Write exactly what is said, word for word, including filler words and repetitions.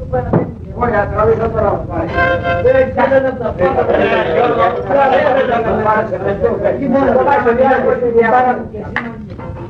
Όχι, θα τραβήσω τώρα. Δεν ξέρω να τα πω. Δεν ξέρω να τα πω.